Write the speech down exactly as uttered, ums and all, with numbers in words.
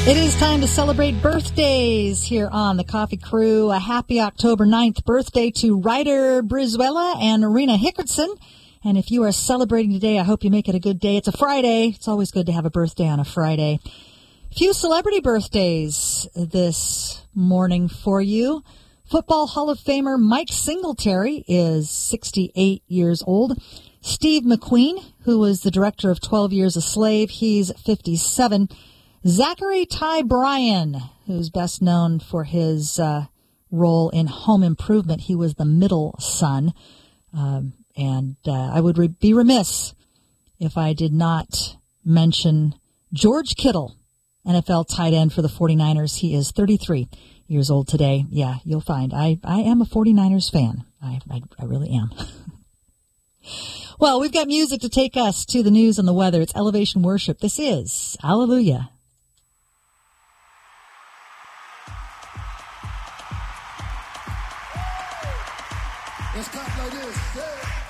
It is time to celebrate birthdays here on the Coffee Crew. A happy October ninth birthday to Ryder Brizuela and Arena Hickertson. And if you are celebrating today, I hope you make it a good day. It's a Friday. It's always good to have a birthday on a Friday. Few celebrity birthdays this morning for you. Football Hall of Famer Mike Singletary is sixty-eight years old. Steve McQueen, who was the director of twelve Years a Slave, he's fifty-seven. Zachary Ty Bryan, who's best known for his uh, role in Home Improvement. He was the middle son. Um, and uh, I would re- be remiss if I did not mention George Kittle, N F L tight end for the 49ers. He is thirty-three years old today. Yeah, you'll find I, I am a 49ers fan. I, I, I really am. Well, we've got music to take us to the news and the weather. It's Elevation Worship. This is Hallelujah. Let's clap like this. Yeah.